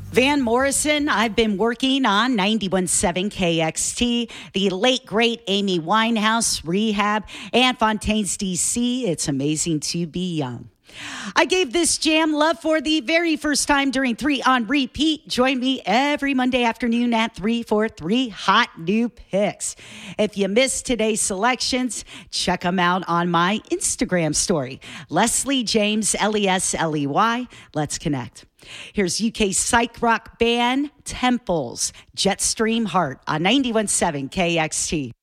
Van Morrison, I've been working on 91.7 KXT, the late, great Amy Winehouse, Rehab, and Fontaine's DC. It's amazing to be young. I gave this jam love for the very first time during 3 on Repeat. Join me every Monday afternoon at 3 for 3 hot new picks. If you missed today's selections, check them out on my Instagram story. Leslie James, Lesley. Let's connect. Here's UK psych rock band Temples, Jetstream Heart on 91.7 KXT.